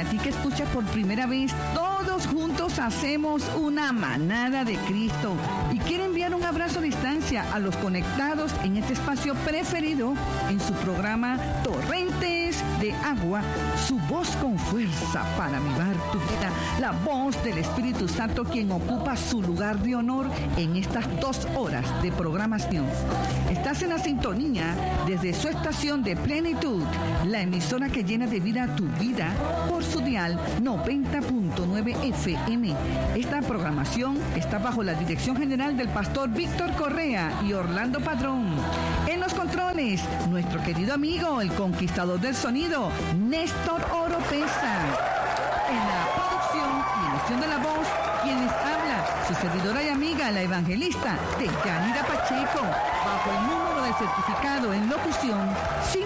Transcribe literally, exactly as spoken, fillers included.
a ti que escuchas por primera vez, todos juntos hacemos una manada de Cristo. Y quiero enviar un abrazo a distancia a los conectados en este espacio preferido en su programa Torrentes de Agua, su voz con fuerza para avivar tu vida, la voz del Espíritu Santo, quien ocupa su lugar de honor en estas dos horas de programación. Estás en la sintonía desde su estación de plenitud, la emisora que llena de vida tu vida por su dial noventa punto nueve F M. Esta programación está bajo la dirección general del pastor Víctor Correa y Orlando Padrón. En los controles, nuestro querido amigo, el conquistador del sonido, Néstor Oropesa. En la producción y emisión de la voz, quien les habla, su servidora y amiga, la evangelista Deyanira Pacheco, bajo el número de certificado en locución